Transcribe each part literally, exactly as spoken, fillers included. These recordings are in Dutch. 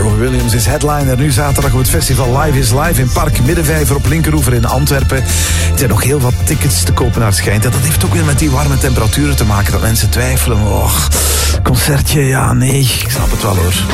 Robbie Williams is headliner nu zaterdag op het festival Live is Live in Park Middenvijver op Linkeroever in Antwerpen. Er zijn nog heel wat tickets te kopen naar het schijnt. En dat heeft ook weer met die warme temperaturen te maken, dat mensen twijfelen. Oh, concertje, ja, nee, ik snap het wel hoor.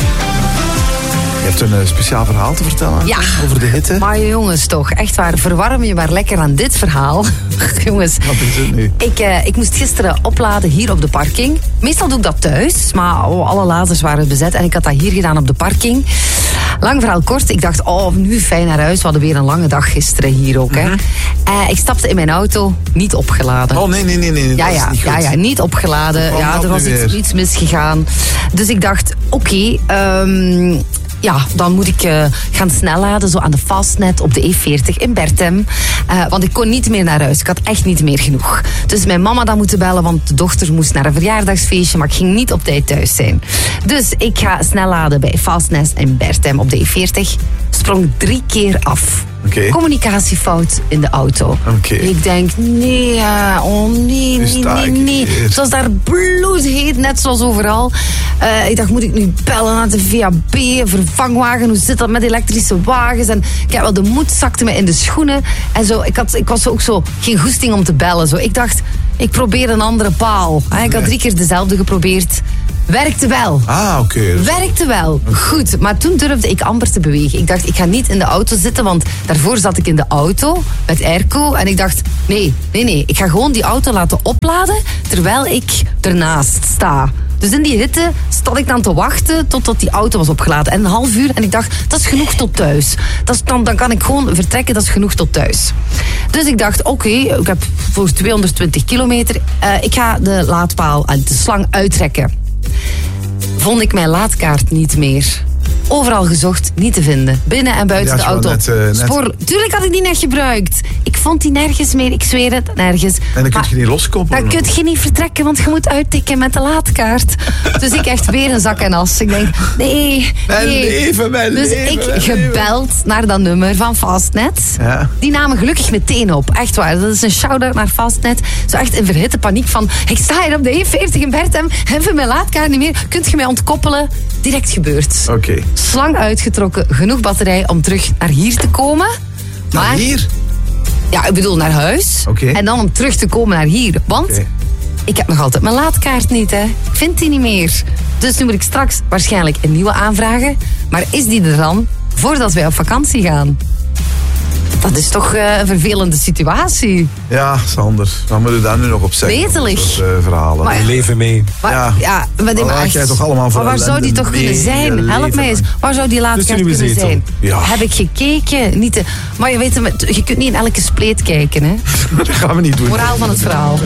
Je hebt een uh, speciaal verhaal te vertellen ja, over de hitte. Maar jongens toch, echt waar, verwarm je maar lekker aan dit verhaal. Jongens, wat is het nu? Ik, uh, ik moest gisteren opladen hier op de parking. Meestal doe ik dat thuis, maar oh, alle laders waren bezet en ik had dat hier gedaan op de parking. Lang verhaal kort, ik dacht, oh, nu fijn naar huis. We hadden weer een lange dag gisteren hier ook. Mm-hmm. Hè. Uh, ik stapte in mijn auto, niet opgeladen. Oh nee, nee, nee, nee. Ja, dat ja, is niet goed. ja, ja, niet opgeladen. Ja, er was iets, iets misgegaan. Dus ik dacht, oké, okay, um, ja, dan moet ik uh, gaan snelladen, zo aan de Fastnet op de E veertig in Bertem. Uh, want ik kon niet meer naar huis. Ik had echt niet meer genoeg. Dus mijn mama dan moeten bellen, want de dochter moest naar een verjaardagsfeestje, maar ik ging niet op tijd thuis zijn. Dus ik ga snelladen bij Fastnet in Bertem op de E veertig. Sprong drie keer af. Okay. Communicatiefout in de auto. Okay. Ik denk, nee, oh nee, nee, nee, nee. Het was daar bloedheet, net zoals overal. Uh, ik dacht, moet ik nu bellen naar de V A B, vervangwagen? Hoe zit dat met elektrische wagens? En ik heb wel, de moed zakte me in de schoenen. En zo, ik, had, ik was ook zo geen goesting om te bellen. Zo. Ik dacht, ik probeer een andere paal. Ik had drie keer dezelfde geprobeerd. Werkte wel. Ah, oké. Okay. Werkte wel. Goed. Maar toen durfde ik amper te bewegen. Ik dacht, ik ga niet in de auto zitten, want daarvoor zat ik in de auto met airco. En ik dacht, nee, nee, nee. Ik ga gewoon die auto laten opladen, terwijl ik ernaast sta. Dus in die hitte stond ik dan te wachten totdat die auto was opgeladen. En een half uur. En ik dacht, dat is genoeg tot thuis. Dat is, dan, dan kan ik gewoon vertrekken, dat is genoeg tot thuis. Dus ik dacht, oké, okay, ik heb voor tweehonderdtwintig kilometer. Uh, ik ga de laadpaal en de slang uittrekken. Vond ik mijn laadkaart niet meer. Overal gezocht, niet te vinden. Binnen en buiten ja, de auto. Net, uh, net... Spoor... Tuurlijk had ik die net gebruikt. Ik vond die nergens meer, ik zweer het, nergens. En dan kun je niet loskoppelen. Dan kun je niet vertrekken, want je moet uittikken met de laadkaart. Dus ik echt weer een zak en as. Ik denk, nee, mijn nee. leven, mijn dus leven, ik mijn gebeld leven. naar dat nummer van Fastnet. Ja. Die namen gelukkig meteen op. Echt waar, dat is een shout-out naar Fastnet. Zo echt in verhitte paniek van, ik sta hier op de E veertig in Bertem, hebben mijn laadkaart niet meer. Kunt je mij ontkoppelen? Direct gebeurd. Oké. Okay. Slang uitgetrokken, genoeg batterij om terug naar hier te komen. Naar maar, hier? Ja, ik bedoel naar huis. Okay. En dan om terug te komen naar hier. Want okay. ik heb nog altijd mijn laadkaart niet, hè. Ik vind die niet meer. Dus nu moet ik straks waarschijnlijk een nieuwe aanvragen. Maar is die er dan voordat wij op vakantie gaan? Dat is toch uh, een vervelende situatie. Ja, Sander. Dan moet je daar nu nog op zeggen. Betelig. Soort, uh, verhalen. Maar je leven mee. Maar, ja, ja maar, maar echt, jij toch allemaal maar waar zou die toch kunnen zijn? Help mij eens. Waar zou die laadkaart kunnen zetel. zijn? Ja. Heb ik gekeken? Niet te, maar je weet, je kunt niet in elke spleet kijken. Hè? Dat gaan we niet doen. Moraal van het verhaal.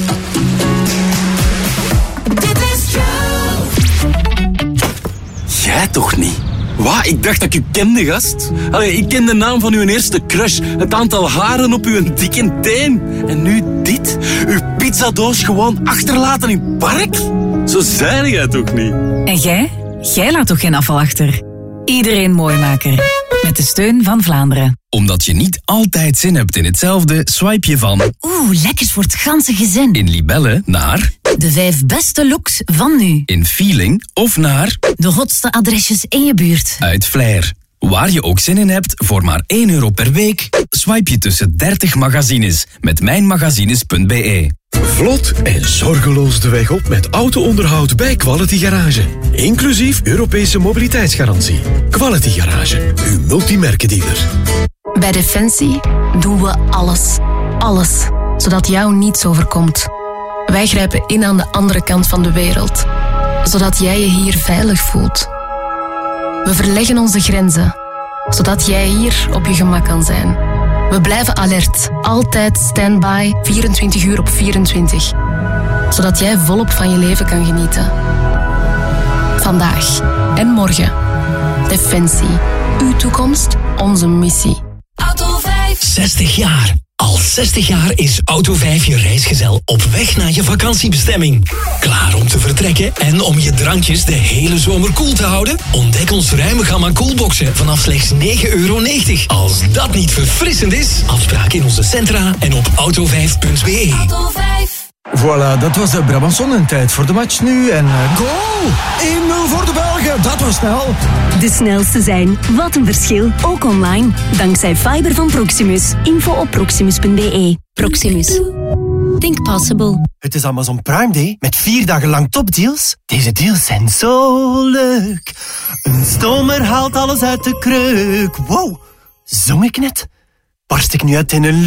Jij toch niet? Wat? Ik dacht dat ik u kende, gast. Allee, ik ken de naam van uw eerste crush. Het aantal haren op uw dikke teen. En nu dit? Uw pizzadoos gewoon achterlaten in het park? Zo zei jij toch niet? En jij? Jij laat toch geen afval achter? Iedereen Mooimaker. Met de steun van Vlaanderen. Omdat je niet altijd zin hebt in hetzelfde, swipe je van... Oeh, lekkers voor het ganse gezin. In Libelle naar... De vijf beste looks van nu. In Feeling of naar... De hotste adresjes in je buurt. Uit Flair. Waar je ook zin in hebt, voor maar één euro per week... swipe je tussen dertig magazines met mijnmagazines punt b e. Vlot en zorgeloos de weg op met auto-onderhoud bij Quality Garage. Inclusief Europese mobiliteitsgarantie. Quality Garage, uw multimerkendealer. Bij Defensie doen we alles. Alles. Zodat jou niets overkomt. Wij grijpen in aan de andere kant van de wereld. Zodat jij je hier veilig voelt. We verleggen onze grenzen. Zodat jij hier op je gemak kan zijn. We blijven alert. Altijd standby, vierentwintig uur op vierentwintig. Zodat jij volop van je leven kan genieten. Vandaag en morgen. Defensie. Uw toekomst, onze missie. Auto vijf. zestig jaar. Al zestig jaar is Auto vijf je reisgezel op weg naar je vakantiebestemming. Klaar om te vertrekken en om je drankjes de hele zomer koel te houden? Ontdek ons ruime gamma koelboxen vanaf slechts negen euro negentig. Als dat niet verfrissend is, afspraak in onze centra en op auto vijf punt b e. Auto vijf. Voilà, dat was de Brabanson en tijd voor de match nu. En uh, goal! één nul voor de Belgen, dat was snel. De snelste zijn. Wat een verschil. Ook online. Dankzij fiber van Proximus. Info op proximus punt b e. Proximus. Think possible. Het is Amazon Prime Day met vier dagen lang topdeals. Deze deals zijn zo leuk. Een stomer haalt alles uit de kreuk. Wow, zong ik net? Barst ik nu uit in een